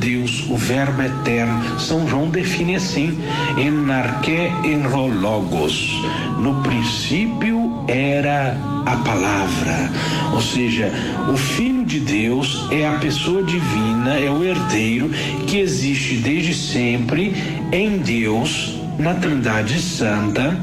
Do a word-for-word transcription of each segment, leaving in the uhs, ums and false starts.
Deus, o verbo eterno. São João define assim: en arché en ho logos. No princípio era a palavra. Ou seja, o Filho de Deus é a pessoa divina, é o herdeiro que existe desde sempre em Deus, na Trindade Santa,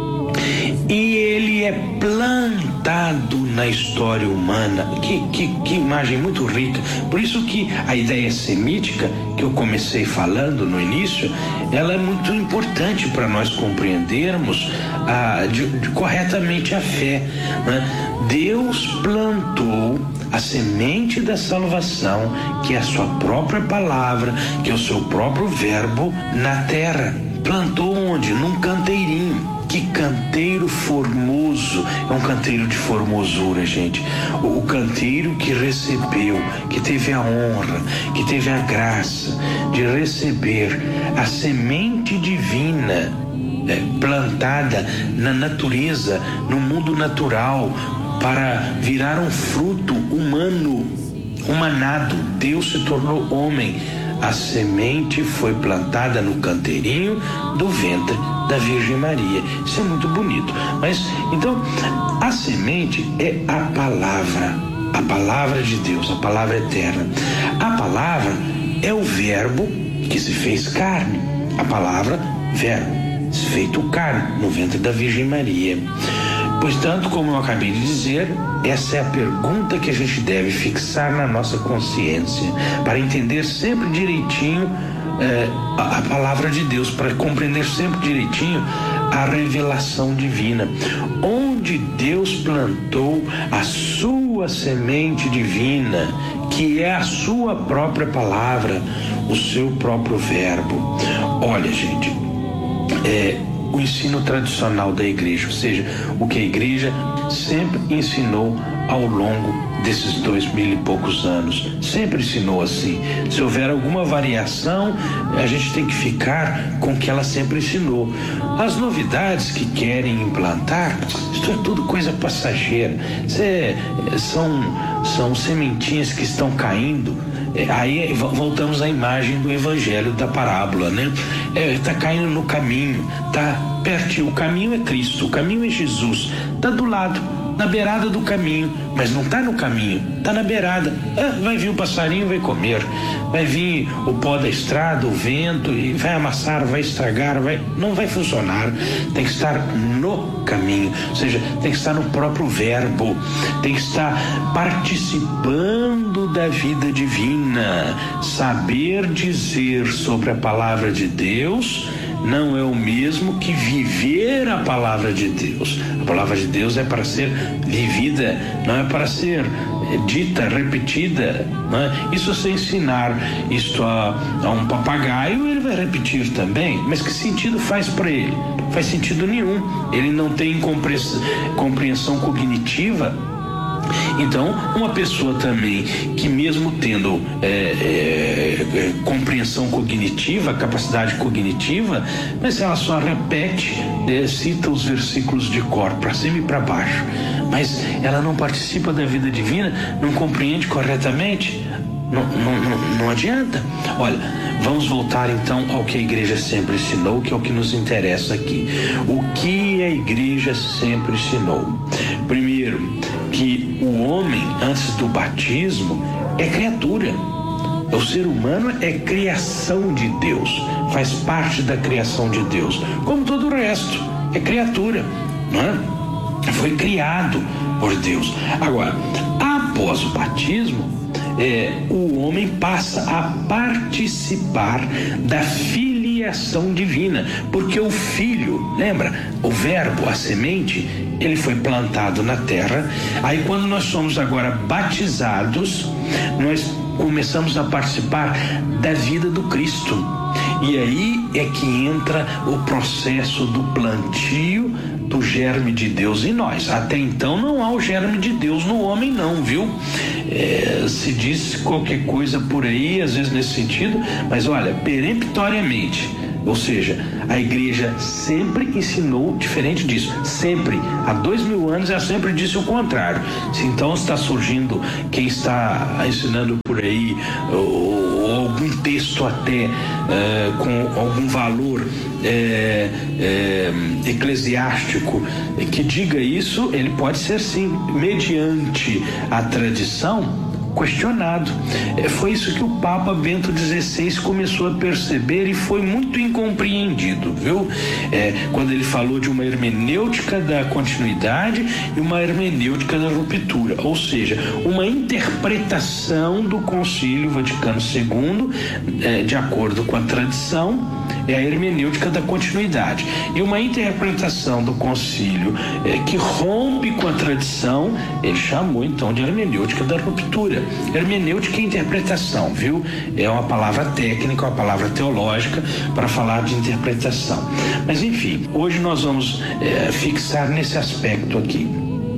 e ele é plantado na história humana. Que, que, que imagem muito rica. Por isso que a ideia semítica, que eu comecei falando no início, ela é muito importante para nós compreendermos ah, de, de, corretamente a fé, né? Deus plantou a semente da salvação, que é a sua própria palavra, que é o seu próprio verbo, na terra. Plantou onde? Num canteirinho. Que canteiro formoso! É um canteiro de formosura, gente. O, o canteiro que recebeu, que teve a honra, que teve a graça de receber a semente divina, é, plantada na natureza, no mundo natural, para virar um fruto humano, humanado. Deus se tornou homem. A semente foi plantada no canteirinho do ventre da Virgem Maria. Isso é muito bonito. Mas, então, a semente é a palavra, a palavra de Deus, a palavra eterna. A palavra é o verbo que se fez carne. A palavra, verbo, feito carne no ventre da Virgem Maria. Pois tanto, como eu acabei de dizer, essa é a pergunta que a gente deve fixar na nossa consciência, para entender sempre direitinho eh, a, a palavra de Deus, para compreender sempre direitinho a revelação divina, onde Deus plantou a sua semente divina, que é a sua própria palavra, o seu próprio verbo. Olha, gente, é o ensino tradicional da igreja, ou seja, o que a igreja sempre ensinou ao longo desses dois mil e poucos anos, sempre ensinou assim. Se houver alguma variação, a gente tem que ficar com o que ela sempre ensinou. As novidades que querem implantar, isso é tudo coisa passageira. Isso é, são, são sementinhas que estão caindo. Aí voltamos à imagem do evangelho, da parábola, né? Está é, caindo no caminho, está pertinho. O caminho é Cristo, o caminho é Jesus, está do lado, na beirada do caminho, mas não está no caminho, está na beirada. Ah, vai vir o passarinho, vai comer, vai vir o pó da estrada, o vento, e vai amassar, vai estragar, vai, não vai funcionar. Tem que estar no caminho, ou seja, tem que estar no próprio verbo, tem que estar participando da vida divina. Saber dizer sobre a palavra de Deus não é o mesmo que viver a palavra de Deus. A palavra de Deus é para ser vivida, não é para ser dita, repetida, não é? Isso se ensinar isto a, a um papagaio, ele vai repetir também, mas que sentido faz para ele? Não faz sentido nenhum. Ele não tem compreensão cognitiva. Então, uma pessoa também que, mesmo tendo é, é, é, compreensão cognitiva, capacidade cognitiva, mas ela só repete, é, cita os versículos de cor, para cima e para baixo, mas ela não participa da vida divina, não compreende corretamente, não, não, não, não adianta. Olha, vamos voltar então ao que a igreja sempre ensinou, que é o que nos interessa aqui. O que a igreja sempre ensinou? Primeiro, que o homem, antes do batismo, é criatura. O ser humano é criação de Deus, faz parte da criação de Deus, como todo o resto, é criatura, não é? Foi criado por Deus. Agora, após o batismo, é, o homem passa a participar da filiação divina, porque o filho, lembra, o verbo, a semente, ele foi plantado na terra. Aí, quando nós somos agora batizados, nós começamos a participar da vida do Cristo. E aí é que entra o processo do plantio do germe de Deus em nós. Até então não há o germe de Deus no homem, não, viu? É, se diz qualquer coisa por aí, às vezes nesse sentido, mas olha, peremptoriamente, ou seja, a igreja sempre ensinou diferente disso, sempre, há dois mil anos ela sempre disse o contrário. Se então está surgindo quem está ensinando por aí ou, ou algum texto texto até eh, com algum valor eh, eh, eclesiástico que diga isso, ele pode ser sim, mediante a tradição, questionado. É, foi isso que o Papa Bento dezesseis começou a perceber e foi muito incompreendido, viu? É, quando ele falou de uma hermenêutica da continuidade e uma hermenêutica da ruptura, ou seja, uma interpretação do Concílio Vaticano segundo, é, de acordo com a tradição, é a hermenêutica da continuidade, e uma interpretação do concílio é, que rompe com a tradição, ele chamou então de hermenêutica da ruptura. Hermenêutica é interpretação, viu? É uma palavra técnica, uma palavra teológica para falar de interpretação. Mas enfim, hoje nós vamos é, fixar nesse aspecto aqui.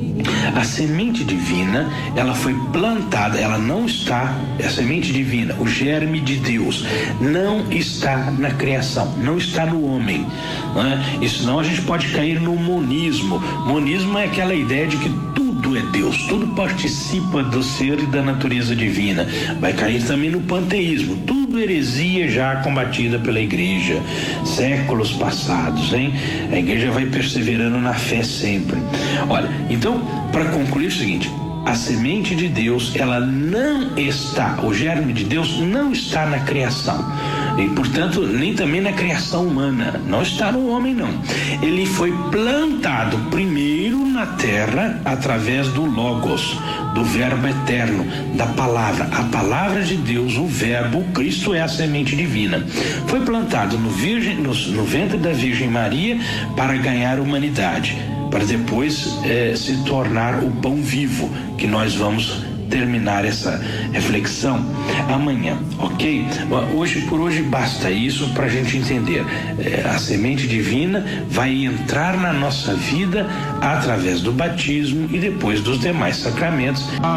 A semente divina, ela foi plantada, ela não está, a semente divina, o germe de Deus, não está na criação, não está no homem, não é? E senão a gente pode cair no monismo. Monismo é aquela ideia de que tudo é Deus, tudo participa do ser e da natureza divina. Vai cair também no panteísmo, tudo heresia já combatida pela igreja, séculos passados, hein? A igreja vai perseverando na fé sempre. Olha, então, para concluir o seguinte, a semente de Deus, ela não está, o germe de Deus não está na criação. E, portanto, nem também na criação humana, não está no homem, não. Ele foi plantado primeiro na terra através do Logos, do Verbo eterno, da palavra. A palavra de Deus, o Verbo, o Cristo é a semente divina. Foi plantado no, virgem, no, no ventre da Virgem Maria para ganhar humanidade, para depois eh, se tornar o pão vivo, que nós vamos terminar essa reflexão amanhã, ok? Hoje, por hoje basta isso para a gente entender. É, a semente divina vai entrar na nossa vida através do batismo e depois dos demais sacramentos.